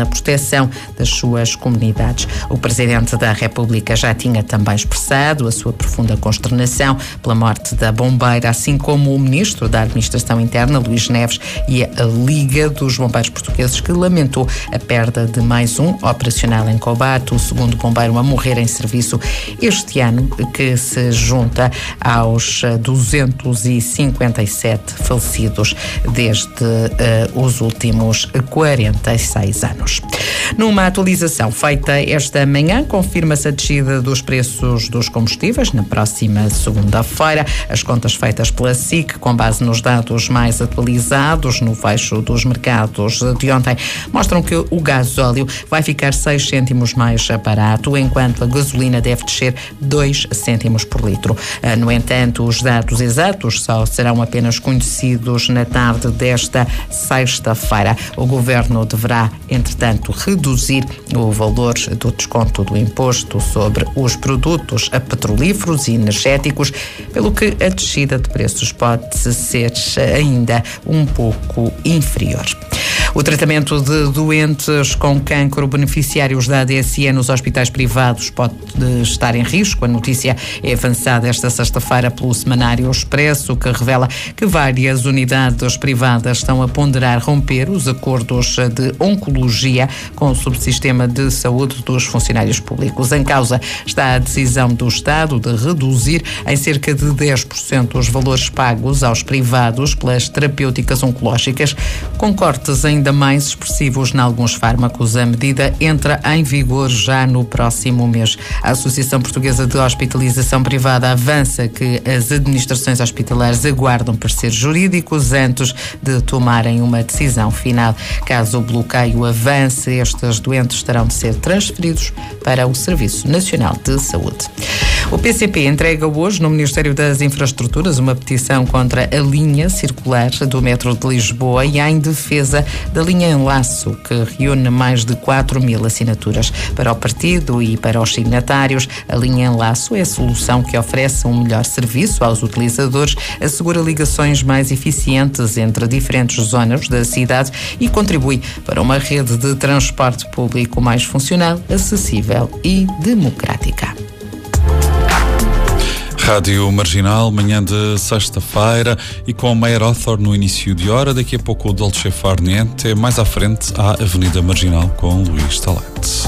na proteção das suas comunidades. O Presidente da República já tinha também expressado a sua profunda consternação pela morte da bombeira, assim como o Ministro da Administração Interna, Luís Neves, e a Liga dos Bombeiros Portugueses, que lamentou a perda de mais um operacional em combate, o segundo bombeiro a morrer em serviço este ano, que se junta aos 257 falecidos desde os últimos 46 anos. Numa atualização feita esta manhã, confirma-se a descida dos preços dos combustíveis na próxima segunda-feira. As contas feitas pela SIC, com base nos dados mais atualizados no fecho dos mercados de ontem, mostram que o gasóleo vai ficar 6 cêntimos mais barato, enquanto a gasolina deve descer 2 cêntimos por litro. No entanto, os dados exatos só serão apenas conhecidos na tarde desta sexta-feira. O Governo deverá, entretanto, reduzir o valor do desconto do imposto sobre os produtos petrolíferos e energéticos, pelo que a descida de preços pode ser ainda um pouco inferior. O tratamento de doentes com cancro beneficiários da ADSE nos hospitais privados pode estar em risco. A notícia é avançada esta sexta-feira pelo Semanário Expresso, que revela que várias unidades privadas estão a ponderar romper os acordos de oncologia com o subsistema de saúde dos funcionários públicos. Em causa está a decisão do Estado de reduzir em cerca de 10% os valores pagos aos privados pelas terapêuticas oncológicas, com cortes ainda mais expressivos em alguns fármacos. A medida entra em vigor já no próximo mês. A Associação Portuguesa de Hospitalização Privada avança que as administrações hospitalares aguardam pareceres jurídicos antes de tomarem uma decisão final. Caso o bloqueio avance, estes doentes terão de ser transferidos para o Serviço Nacional de Saúde. O PCP entrega hoje no Ministério das Infraestruturas uma petição contra a linha circular do metro de Lisboa e em defesa da linha Enlaço, que reúne mais de 4.000 assinaturas. Para o partido e para os signatários, a linha Enlaço é a solução que oferece um melhor serviço aos utilizadores, assegura ligações mais eficientes entre diferentes zonas da cidade e contribui para uma rede de transporte público mais funcional, acessível e democrática. Rádio Marginal, manhã de sexta-feira e com a Meyer Author no início de hora. Daqui a pouco o Dolce Far Niente, mais à frente à Avenida Marginal com Luís Talete.